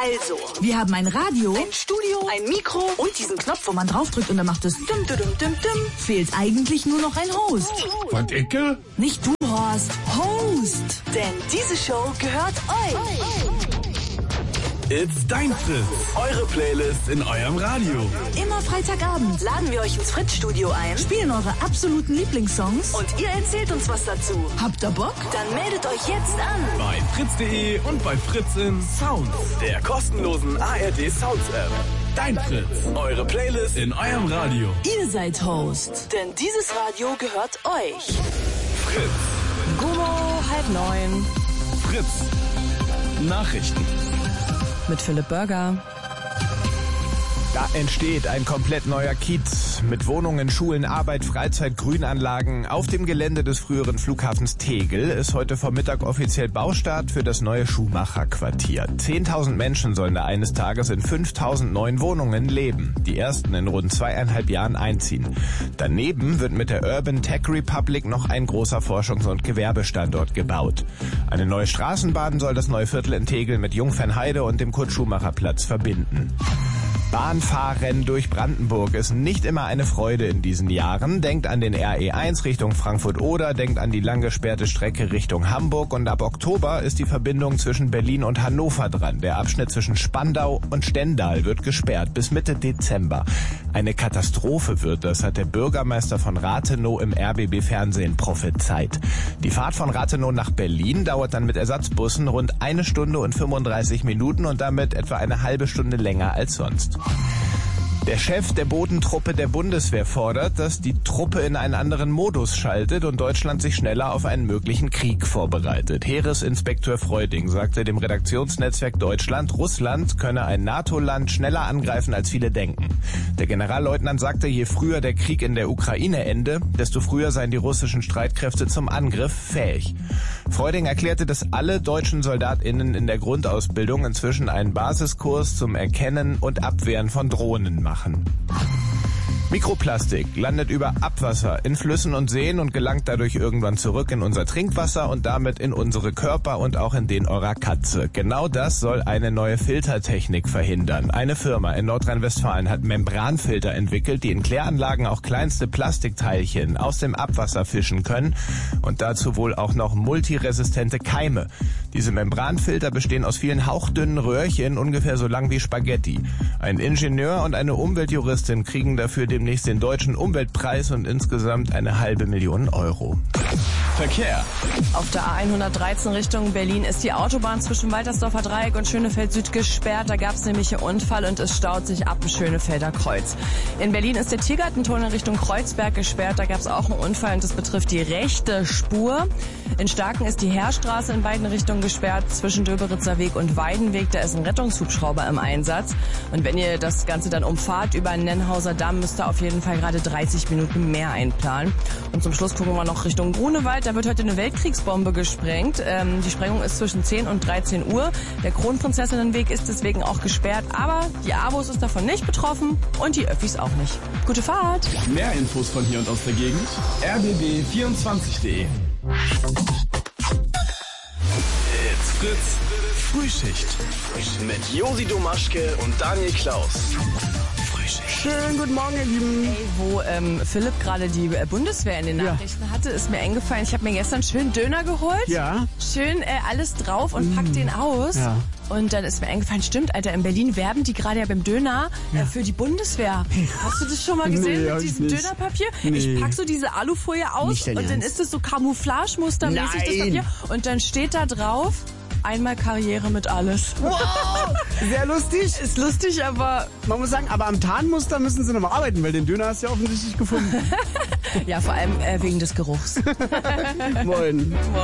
Also, wir haben ein Radio, ein Studio, ein Mikro und diesen Knopf, wo man draufdrückt und dann macht es dum, dum, dum, dum. Fehlt eigentlich nur noch ein Host. Und Icke? Nicht du, Horst. Host. Denn diese Show gehört euch. It's Dein Fritz. Eure Playlist in eurem Radio. Immer Freitagabend Laden wir euch ins Fritz-Studio ein, spielen eure absoluten Lieblingssongs und ihr erzählt uns was dazu. Habt ihr Bock? Dann meldet euch jetzt an. Bei fritz.de und bei Fritz in Sounds, der kostenlosen ARD Sounds App. Dein Fritz. Eure Playlist in eurem Radio. Ihr seid Host. Denn dieses Radio gehört euch. Fritz. Gummo, 8:30. Fritz. Nachrichten. Mit Philipp Burger. Da entsteht ein komplett neuer Kiez mit Wohnungen, Schulen, Arbeit, Freizeit, Grünanlagen. Auf dem Gelände des früheren Flughafens Tegel ist heute Vormittag offiziell Baustart für das neue Schuhmacherquartier. 10.000 Menschen sollen da eines Tages in 5.000 neuen Wohnungen leben. Die ersten in rund 2,5 Jahren einziehen. Daneben wird mit der Urban Tech Republic noch ein großer Forschungs- und Gewerbestandort gebaut. Eine neue Straßenbahn soll das neue Viertel in Tegel mit Jungfernheide und dem Kurt-Schumacher-Platz verbinden. Bahnfahren durch Brandenburg ist nicht immer eine Freude in diesen Jahren. Denkt an den RE1 Richtung Frankfurt-Oder, denkt an die lang gesperrte Strecke Richtung Hamburg und ab Oktober ist die Verbindung zwischen Berlin und Hannover dran. Der Abschnitt zwischen Spandau und Stendal wird gesperrt bis Mitte Dezember. Eine Katastrophe wird das, hat der Bürgermeister von Rathenow im RBB-Fernsehen prophezeit. Die Fahrt von Rathenow nach Berlin dauert dann mit Ersatzbussen rund 1 Stunde und 35 Minuten und damit etwa eine halbe Stunde länger als sonst. Der Chef der Bodentruppe der Bundeswehr fordert, dass die Truppe in einen anderen Modus schaltet und Deutschland sich schneller auf einen möglichen Krieg vorbereitet. Heeresinspekteur Freuding sagte dem Redaktionsnetzwerk Deutschland, Russland könne ein NATO-Land schneller angreifen, als viele denken. Der Generalleutnant sagte, je früher der Krieg in der Ukraine ende, desto früher seien die russischen Streitkräfte zum Angriff fähig. Freuding erklärte, dass alle deutschen SoldatInnen in der Grundausbildung inzwischen einen Basiskurs zum Erkennen und Abwehren von Drohnen machen. Mikroplastik landet über Abwasser in Flüssen und Seen und gelangt dadurch irgendwann zurück in unser Trinkwasser und damit in unsere Körper und auch in den eurer Katze. Genau das soll eine neue Filtertechnik verhindern. Eine Firma in Nordrhein-Westfalen hat Membranfilter entwickelt, die in Kläranlagen auch kleinste Plastikteilchen aus dem Abwasser fischen können und dazu wohl auch noch multiresistente Keime. Diese Membranfilter bestehen aus vielen hauchdünnen Röhrchen, ungefähr so lang wie Spaghetti. Ein Ingenieur und eine Umweltjuristin kriegen dafür demnächst den deutschen Umweltpreis und insgesamt eine $500.000 €. Verkehr. Auf der A113 Richtung Berlin ist die Autobahn zwischen Waltersdorfer Dreieck und Schönefeld Süd gesperrt. Da gab es nämlich einen Unfall und es staut sich ab dem Schönefelder Kreuz. In Berlin ist der Tiergartentunnel Richtung Kreuzberg gesperrt. Da gab es auch einen Unfall und das betrifft die rechte Spur. In Starken ist die Heerstraße in beiden Richtungen gesperrt. Zwischen Döberitzer Weg und Weidenweg, da ist ein Rettungshubschrauber im Einsatz. Und wenn ihr das Ganze dann umfahrt über den Nennhauser Damm, müsst ihr auf jeden Fall gerade 30 Minuten mehr einplanen. Und zum Schluss gucken wir noch Richtung Grunewald. Da wird heute eine Weltkriegsbombe gesprengt. Die Sprengung ist zwischen 10 und 13 Uhr. Der Kronprinzessinnenweg ist deswegen auch gesperrt. Aber die AWOS ist davon nicht betroffen und die Öffis auch nicht. Gute Fahrt! Mehr Infos von hier und aus der Gegend. rbb24.de. It's Fritz. Frühschicht. Mit Josi Domaschke und Daniel Klaus. Schönen guten Morgen, ihr Lieben. Ey, wo Philipp gerade die Bundeswehr in den Nachrichten hatte, ist mir eingefallen, ich habe mir gestern schön Döner geholt. Ja. Schön alles drauf und pack den aus. Ja. Und dann ist mir eingefallen, stimmt, Alter, in Berlin werben die gerade ja beim Döner für die Bundeswehr. Hast du das schon mal gesehen Nee, mit diesem nicht. Dönerpapier? Nee. Ich pack so diese Alufolie aus Nicht dein und dann Ernst? ist es so Camouflage-mustermäßig, das Nein. Papier. Und dann steht da drauf, einmal Karriere mit alles. Wow, sehr lustig. Ist lustig, aber Man muss sagen, aber am Tarnmuster müssen sie noch mal arbeiten, weil den Döner hast du ja offensichtlich gefunden. ja, vor allem wegen des Geruchs. Moin.